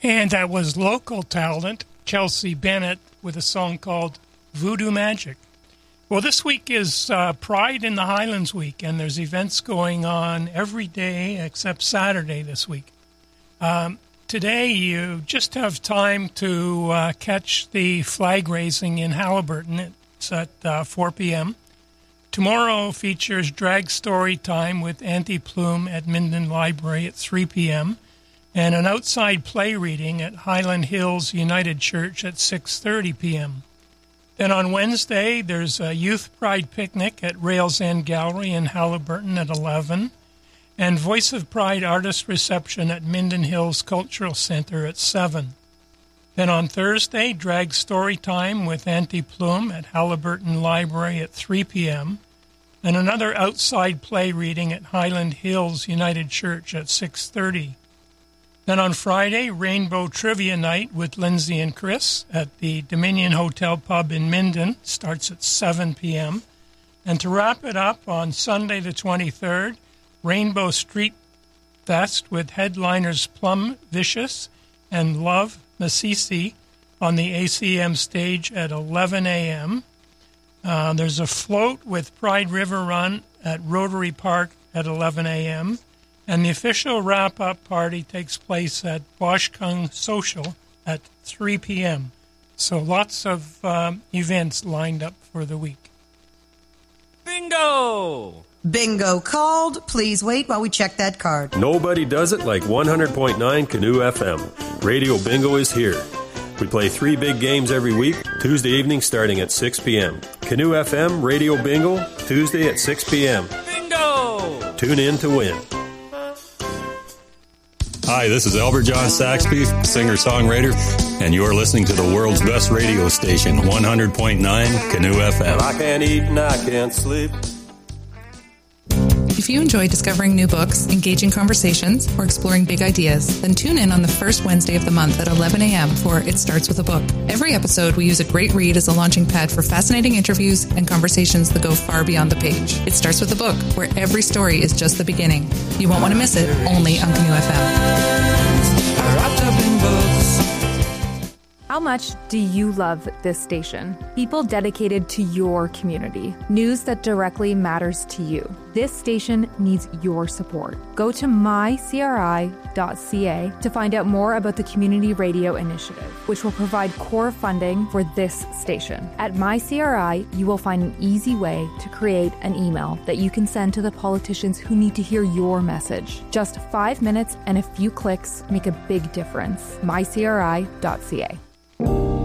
And that was local talent, Chelsea Bennett, with a song called Voodoo Magic. Well, this week is Pride in the Highlands Week, and there's events going on every day except Saturday this week. Today, you just have time to catch the flag raising in Haliburton. It's at 4 p.m. Tomorrow features drag story time with Auntie Plume at Minden Library at 3 p.m. and an outside play reading at Highland Hills United Church at 6:30 p.m. Then on Wednesday, there's a Youth Pride picnic at Rails End Gallery in Haliburton at 11, and Voice of Pride artist reception at Minden Hills Cultural Center at 7. Then on Thursday, drag story time with Auntie Plume at Haliburton Library at 3 p.m., and another outside play reading at Highland Hills United Church at 6:30. Then on Friday, Rainbow Trivia Night with Lindsay and Chris at the Dominion Hotel Pub in Minden starts at 7 p.m. And to wrap it up, on Sunday the 23rd, Rainbow Street Fest with headliners Plum Vicious and Love Massisi on the ACM stage at 11 a.m. There's a float with Pride River Run at Rotary Park at 11 a.m., and the official wrap-up party takes place at Washkung Social at 3 p.m. So lots of events lined up for the week. Bingo! Bingo called. Please wait while we check that card. Nobody does it like 100.9 Canoe FM. Radio Bingo is here. We play 3 big games every week, Tuesday evening starting at 6 p.m. Canoe FM Radio Bingo, Tuesday at 6 p.m. Bingo! Tune in to win. Hi, this is Albert John Saxby, singer-songwriter, and you're listening to the world's best radio station, 100.9 Canoe FM. Well, I can't eat and I can't sleep. If you enjoy discovering new books, engaging conversations, or exploring big ideas, then tune in on the first Wednesday of the month at 11 a.m. for It Starts With a Book. Every episode, we use a great read as a launching pad for fascinating interviews and conversations that go far beyond the page. It Starts With a Book, where every story is just the beginning. You won't want to miss it, only on Canoe FM. Wrapped up in books. How much do you love this station? People dedicated to your community. News that directly matters to you. This station needs your support. Go to mycri.ca to find out more about the Community Radio Initiative, which will provide core funding for this station. At MyCRI, you will find an easy way to create an email that you can send to the politicians who need to hear your message. Just 5 minutes and a few clicks make a big difference. mycri.ca.